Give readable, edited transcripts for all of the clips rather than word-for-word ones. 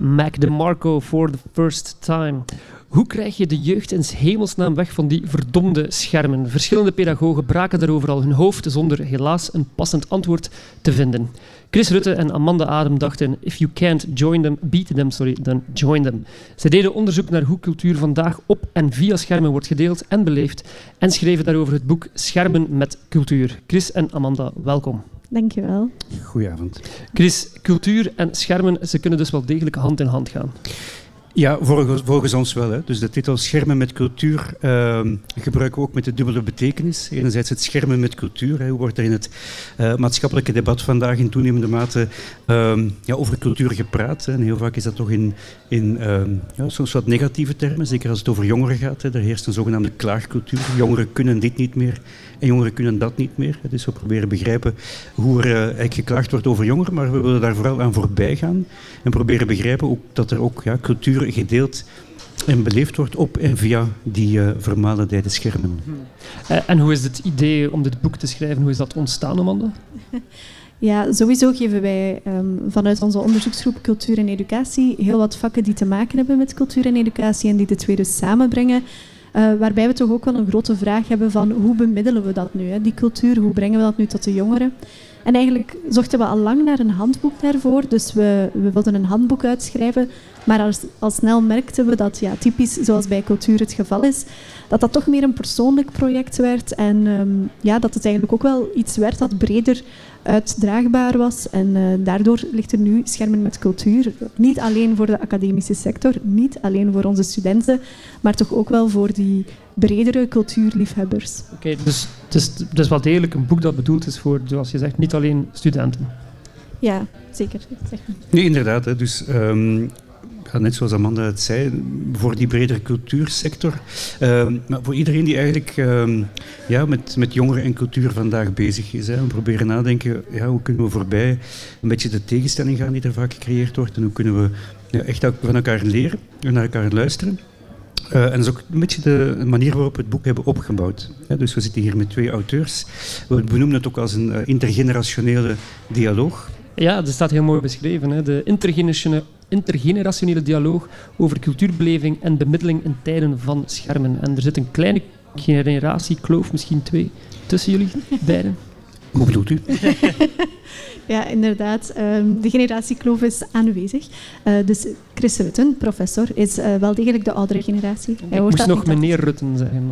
Mac DeMarco for the first time. Hoe krijg je de jeugd in 's hemelsnaam weg van die verdomde schermen? Verschillende pedagogen braken daarover al hun hoofd zonder helaas een passend antwoord te vinden. Chris Rutte en Amanda Adem dachten: if you can't beat them, then join them. Zij deden onderzoek naar hoe cultuur vandaag op en via schermen wordt gedeeld en beleefd en schreven daarover het boek Schermen met cultuur. Chris en Amanda, welkom. Dankjewel. Goedenavond. Chris, cultuur en schermen, ze kunnen dus wel degelijk hand in hand gaan. Ja, volgens ons wel. Hè. Dus de titel Schermen met cultuur gebruiken we ook met de dubbele betekenis. Enerzijds het schermen met cultuur. Hè. Hoe wordt er in het maatschappelijke debat vandaag in toenemende mate over cultuur gepraat? Hè. En heel vaak is dat toch in soms wat negatieve termen, zeker als het over jongeren gaat. Hè. Er heerst een zogenaamde klaagcultuur. Jongeren kunnen dit niet meer en jongeren kunnen dat niet meer. Dus we proberen begrijpen hoe er eigenlijk geklaagd wordt over jongeren, maar we willen daar vooral aan voorbij gaan en proberen begrijpen ook dat er ook cultuur gedeeld en beleefd wordt op en via die vermalendijde schermen. En hoe is het idee om dit boek te schrijven, hoe is dat ontstaan, Amanda? Ja, sowieso geven wij vanuit onze onderzoeksgroep Cultuur en Educatie heel wat vakken die te maken hebben met cultuur en educatie en die de twee dus samenbrengen. Waarbij we toch ook wel een grote vraag hebben van hoe bemiddelen we dat nu, hè? Die cultuur, hoe brengen we dat nu tot de jongeren? En eigenlijk zochten we al lang naar een handboek daarvoor, dus we wilden een handboek uitschrijven, maar al snel merkten we dat, typisch zoals bij cultuur het geval is, dat toch meer een persoonlijk project werd en dat het eigenlijk ook wel iets werd dat breder uitdraagbaar was. En daardoor ligt er nu Schermen met cultuur. Niet alleen voor de academische sector, niet alleen voor onze studenten, maar toch ook wel voor die bredere cultuurliefhebbers. Oké, dus het is wel degelijk een boek dat bedoeld is voor, zoals je zegt, niet alleen studenten. Ja, zeker. Nee, inderdaad. Hè. Dus net zoals Amanda het zei, voor die bredere cultuursector. Maar voor iedereen die eigenlijk met jongeren en cultuur vandaag bezig is. Hè. We proberen nadenken, hoe kunnen we voorbij een beetje de tegenstelling gaan die er vaak gecreëerd wordt. En hoe kunnen we echt van elkaar leren en naar elkaar luisteren. En dat is ook een beetje de manier waarop we het boek hebben opgebouwd. Dus we zitten hier met 2 auteurs. We benoemen het ook als een intergenerationele dialoog. Ja, dat staat heel mooi beschreven. Hè? De intergenerationele dialoog over cultuurbeleving en bemiddeling in tijden van schermen. En er zit een kleine generatiekloof, misschien 2, tussen jullie beiden. Hoe bedoelt u? Ja, inderdaad. De generatiekloof is aanwezig. Dus Chris Rutten, professor, is wel degelijk de oudere generatie. Ik moest nog meneer Rutten zeggen.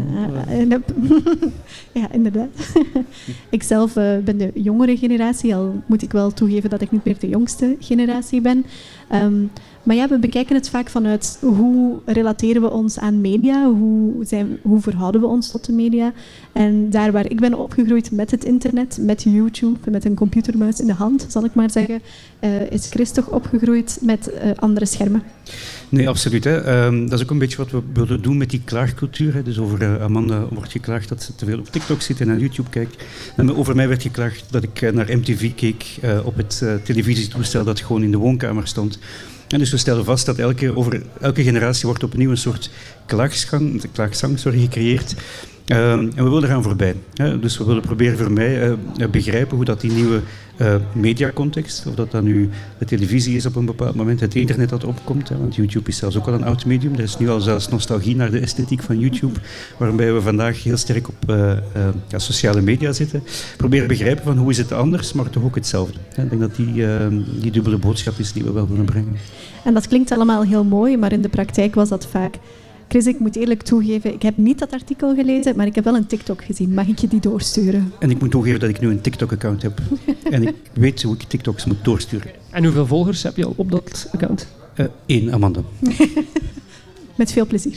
Ja, inderdaad. Ikzelf ben de jongere generatie, al moet ik wel toegeven dat ik niet meer de jongste generatie ben. Maar we bekijken het vaak vanuit hoe relateren we ons aan media, hoe verhouden we ons tot de media. En daar waar ik ben opgegroeid met het internet, met YouTube, met een computermuis in de hand, zal ik maar zeggen, is Chris toch opgegroeid met andere schermen. Nee, absoluut. Hè. Dat is ook een beetje wat we willen doen met die klaagcultuur. Hè. Dus over Amanda wordt geklaagd dat ze te veel op TikTok zit en naar YouTube kijkt. En over mij werd geklaagd dat ik naar MTV keek op het televisietoestel dat gewoon in de woonkamer stond. En dus we stellen vast dat over elke generatie wordt opnieuw een soort klaagzang gecreëerd. En we willen eraan voorbij. Dus we willen proberen voor mij begrijpen hoe dat die nieuwe mediacontext, of dat dan nu de televisie is op een bepaald moment, het internet dat opkomt, want YouTube is zelfs ook al een oud medium. Er is nu al zelfs nostalgie naar de esthetiek van YouTube, waarbij we vandaag heel sterk op sociale media zitten. Proberen begrijpen van hoe is het anders, maar toch ook hetzelfde. Ik denk dat die dubbele boodschap is die we wel willen brengen. En dat klinkt allemaal heel mooi, maar in de praktijk was dat vaak... Chris, ik moet eerlijk toegeven, ik heb niet dat artikel gelezen, maar ik heb wel een TikTok gezien. Mag ik je die doorsturen? En ik moet toegeven dat ik nu een TikTok-account heb. En ik weet hoe ik TikToks moet doorsturen. En hoeveel volgers heb je al op dat account? 1, Amanda. Met veel plezier.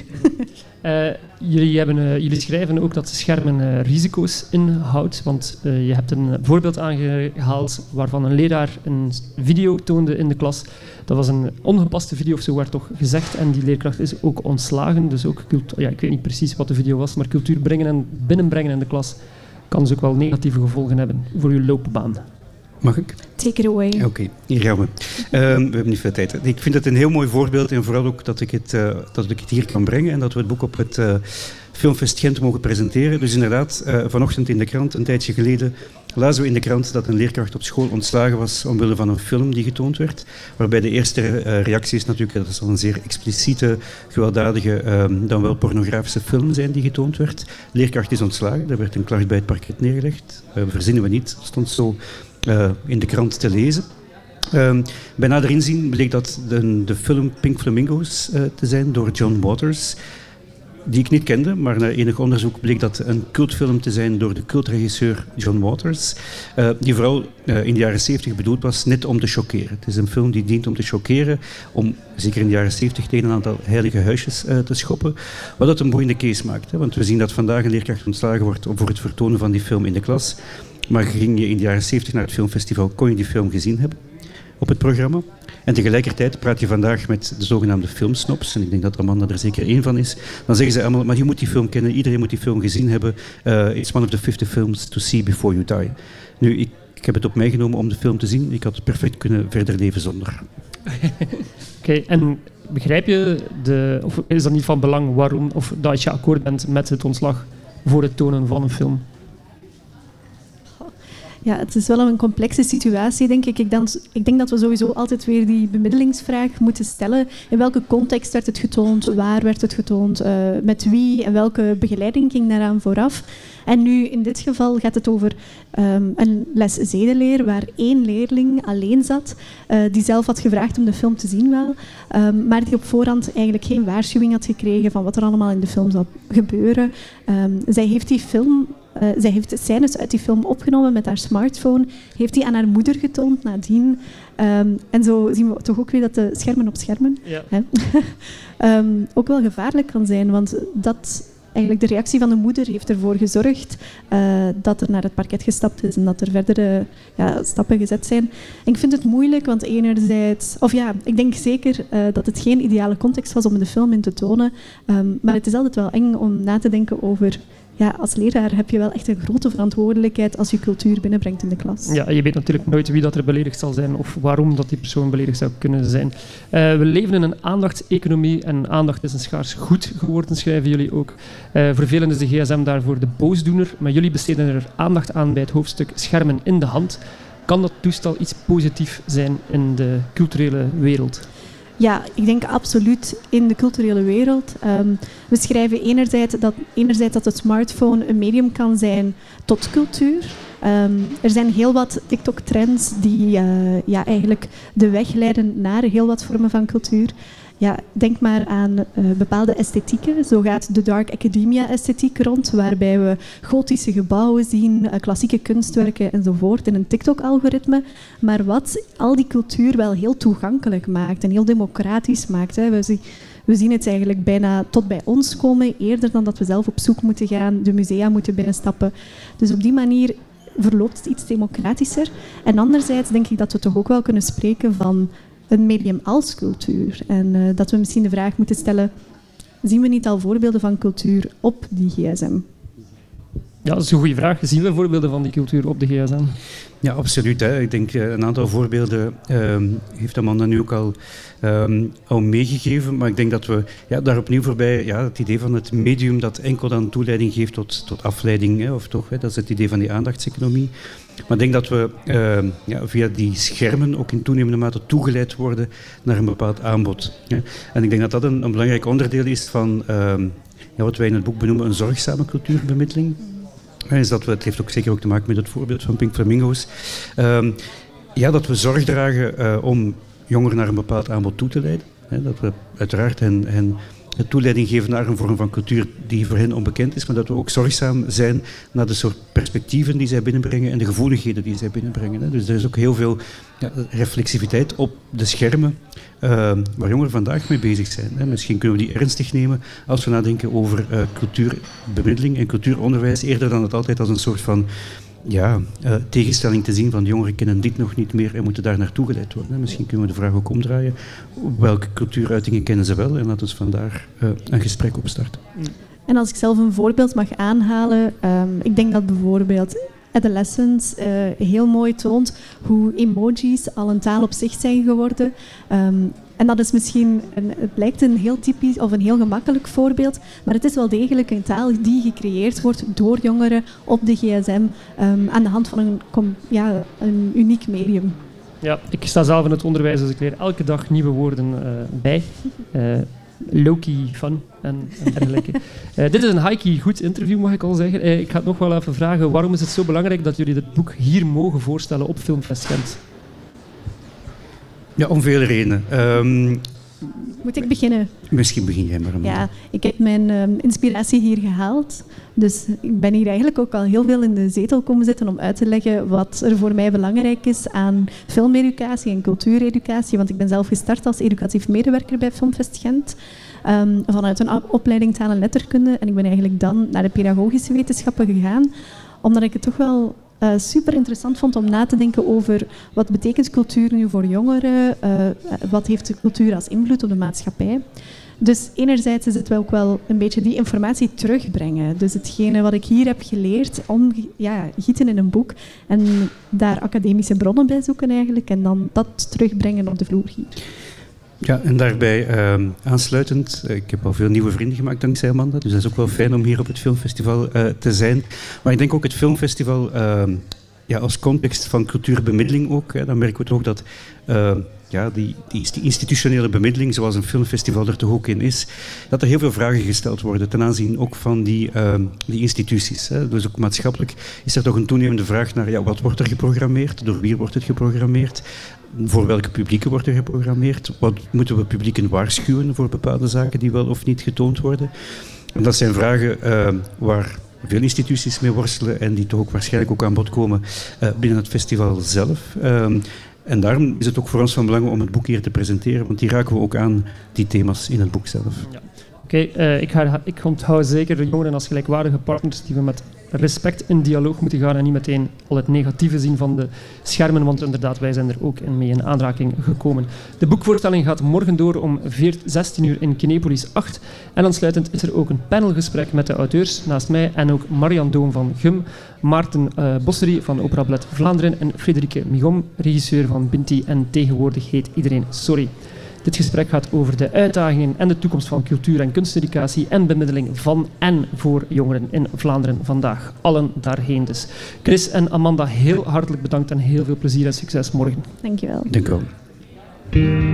Jullie schrijven ook dat schermen risico's inhoudt, want je hebt een voorbeeld aangehaald waarvan een leraar een video toonde in de klas. Dat was een ongepaste video of zo, werd toch gezegd, en die leerkracht is ook ontslagen. Dus ook ik weet niet precies wat de video was, maar cultuur brengen en binnenbrengen in de klas kan dus ook wel negatieve gevolgen hebben voor uw loopbaan. Mag ik? Take it away. Oké, hier gaan we. We hebben niet veel tijd. Ik vind het een heel mooi voorbeeld en vooral ook dat ik het hier kan brengen en dat we het boek op het Filmfest Gent mogen presenteren. Dus inderdaad, vanochtend in de krant, een tijdje geleden, lazen we in de krant dat een leerkracht op school ontslagen was omwille van een film die getoond werd. Waarbij de eerste reactie is natuurlijk dat het zal een zeer expliciete, gewelddadige, dan wel pornografische film zijn die getoond werd. De leerkracht is ontslagen, daar werd een klacht bij het parket neergelegd. Verzinnen we niet, stond zo in de krant te lezen. Bij nader inzien bleek dat de film Pink Flamingo's te zijn door John Waters, die ik niet kende, maar na enig onderzoek bleek dat een cultfilm te zijn door de cultregisseur John Waters, die vooral in de jaren 70 bedoeld was net om te choqueren. Het is een film die dient om te choqueren, om zeker in de jaren 70 tegen een aantal heilige huisjes te schoppen, wat dat een boeiende case maakt. Hè? Want we zien dat vandaag een leerkracht ontslagen wordt voor het vertonen van die film in de klas, maar ging je in de jaren 70 naar het filmfestival, kon je die film gezien hebben op het programma. En tegelijkertijd praat je vandaag met de zogenaamde filmsnobs, en ik denk dat Amanda er zeker één van is. Dan zeggen ze allemaal, maar je moet die film kennen, iedereen moet die film gezien hebben. It's one of the 50 films to see before you die. Nu, ik heb het op mij genomen om de film te zien. Ik had perfect kunnen verder leven zonder. Oké, en begrijp je, of is dat niet van belang waarom, of dat je akkoord bent met het ontslag voor het tonen van een film? Ja, het is wel een complexe situatie, denk ik. Ik denk dat we sowieso altijd weer die bemiddelingsvraag moeten stellen. In welke context werd het getoond? Waar werd het getoond? Met wie? En welke begeleiding ging daaraan vooraf? En nu, in dit geval, gaat het over een les zedeleer waar 1 leerling alleen zat, die zelf had gevraagd om de film te zien wel, maar die op voorhand eigenlijk geen waarschuwing had gekregen van wat er allemaal in de film zou gebeuren. Zij heeft de scènes uit die film opgenomen met haar smartphone, heeft die aan haar moeder getoond nadien. En zo zien we toch ook weer dat de schermen op schermen ook wel gevaarlijk kan zijn, want eigenlijk de reactie van de moeder heeft ervoor gezorgd dat er naar het parket gestapt is en dat er verdere stappen gezet zijn. En ik vind het moeilijk, want enerzijds... ik denk zeker dat het geen ideale context was om de film in te tonen. Maar het is altijd wel eng om na te denken over... Ja, als leraar heb je wel echt een grote verantwoordelijkheid als je cultuur binnenbrengt in de klas. Ja, je weet natuurlijk nooit wie dat er beledigd zal zijn of waarom dat die persoon beledigd zou kunnen zijn. We leven in een aandachtseconomie en aandacht is een schaars goed geworden, schrijven jullie ook. Voor velen is de gsm daarvoor de boosdoener, maar jullie besteden er aandacht aan bij het hoofdstuk Schermen in de hand. Kan dat toestel iets positiefs zijn in de culturele wereld? Ja, ik denk absoluut in de culturele wereld. We schrijven enerzijds dat het smartphone een medium kan zijn tot cultuur. Er zijn heel wat TikTok-trends die eigenlijk de weg leiden naar heel wat vormen van cultuur. Ja, denk maar aan bepaalde esthetieken. Zo gaat de Dark Academia-esthetiek rond, waarbij we gotische gebouwen zien, klassieke kunstwerken enzovoort in een TikTok-algoritme. Maar wat al die cultuur wel heel toegankelijk maakt en heel democratisch maakt. Hè. We zien het eigenlijk bijna tot bij ons komen, eerder dan dat we zelf op zoek moeten gaan, de musea moeten binnenstappen. Dus op die manier verloopt het iets democratischer. En anderzijds denk ik dat we toch ook wel kunnen spreken van een medium als cultuur. En dat we misschien de vraag moeten stellen, zien we niet al voorbeelden van cultuur op die gsm? Ja, dat is een goede vraag. Zien we voorbeelden van die cultuur op de gsm? Ja, absoluut. Hè. Ik denk een aantal voorbeelden heeft Amanda nu ook al meegegeven. Maar ik denk dat we daar opnieuw voorbij het idee van het medium dat enkel dan toeleiding geeft tot afleiding. Hè, of toch, dat is het idee van die aandachtseconomie. Maar ik denk dat we via die schermen ook in toenemende mate toegeleid worden naar een bepaald aanbod. Hè. En ik denk dat dat een belangrijk onderdeel is van wat wij in het boek benoemen een zorgzame cultuurbemiddeling. Het heeft ook zeker ook te maken met het voorbeeld van Pink Flamingo's. Dat we zorg dragen om jongeren naar een bepaald aanbod toe te leiden. Dat we uiteraard hen toeleiding geven naar een vorm van cultuur die voor hen onbekend is, maar dat we ook zorgzaam zijn naar de soort perspectieven die zij binnenbrengen en de gevoeligheden die zij binnenbrengen. Dus er is ook heel veel reflexiviteit op de schermen waar jongeren vandaag mee bezig zijn. Misschien kunnen we die ernstig nemen als we nadenken over cultuurbemiddeling en cultuuronderwijs, eerder dan het altijd als een soort van tegenstelling te zien van de jongeren kennen dit nog niet meer en moeten daar naartoe geleid worden. Misschien kunnen we de vraag ook omdraaien. Welke cultuuruitingen kennen ze wel? En laten we vandaar een gesprek opstarten. En als ik zelf een voorbeeld mag aanhalen, ik denk dat bijvoorbeeld Adolescence heel mooi toont hoe emojis al een taal op zich zijn geworden. En dat is misschien, het lijkt een heel typisch of een heel gemakkelijk voorbeeld, maar het is wel degelijk een taal die gecreëerd wordt door jongeren op de gsm aan de hand van een uniek medium. Ja, ik sta zelf in het onderwijs, dus ik leer elke dag nieuwe woorden bij. Low-key fun en dergelijke. Dit is een high-key goed interview, mag ik al zeggen. Ik ga het nog wel even vragen, waarom is het zo belangrijk dat jullie dit boek hier mogen voorstellen op Filmfest Gent? Ja, om vele redenen. Moet ik beginnen? Misschien begin jij maar. Ja, ik heb mijn inspiratie hier gehaald. Dus ik ben hier eigenlijk ook al heel veel in de zetel komen zitten om uit te leggen wat er voor mij belangrijk is aan filmeducatie en cultuureducatie. Want ik ben zelf gestart als educatief medewerker bij Filmfest Gent. Vanuit een opleiding taal en letterkunde. En ik ben eigenlijk dan naar de pedagogische wetenschappen gegaan. Omdat ik het toch wel super interessant vond om na te denken over wat betekent cultuur nu voor jongeren, wat heeft de cultuur als invloed op de maatschappij. Dus enerzijds is het ook wel een beetje die informatie terugbrengen. Dus hetgene wat ik hier heb geleerd, gieten in een boek en daar academische bronnen bij zoeken eigenlijk en dan dat terugbrengen op de vloer hier. Ja, en daarbij aansluitend, ik heb al veel nieuwe vrienden gemaakt dankzij Amanda, dus dat is ook wel fijn om hier op het filmfestival te zijn. Maar ik denk ook het filmfestival als context van cultuurbemiddeling ook, dan merken we toch dat die institutionele bemiddeling, zoals een filmfestival er toch ook in is, dat er heel veel vragen gesteld worden ten aanzien ook van die instituties. Hè. Dus ook maatschappelijk is er toch een toenemende vraag naar wat wordt er geprogrammeerd, door wie wordt het geprogrammeerd, voor welke publieken wordt er geprogrammeerd, wat moeten we publieken waarschuwen voor bepaalde zaken die wel of niet getoond worden. En dat zijn vragen waar veel instituties mee worstelen en die toch ook waarschijnlijk ook aan bod komen binnen het festival zelf. En daarom is het ook voor ons van belang om het boek hier te presenteren, want die raken we ook aan, die thema's in het boek zelf. Ja. Oké, ik onthoud zeker de jongeren als gelijkwaardige partners die we met respect in dialoog moeten gaan en niet meteen al het negatieve zien van de schermen, want inderdaad, wij zijn er ook mee in aanraking gekomen. De boekvoorstelling gaat morgen door om 16 uur in Kinepolis 8 en aansluitend is er ook een panelgesprek met de auteurs naast mij en ook Marian Doom van GUM, Maarten Bossery van Opera Ballet Vlaanderen en Frederike Migom, regisseur van Binti en tegenwoordig heet iedereen Sorry. Dit gesprek gaat over de uitdagingen en de toekomst van cultuur- en kunsteducatie en bemiddeling van en voor jongeren in Vlaanderen vandaag. Allen daarheen dus. Chris en Amanda, heel hartelijk bedankt en heel veel plezier en succes morgen. Dankjewel. Dank u wel.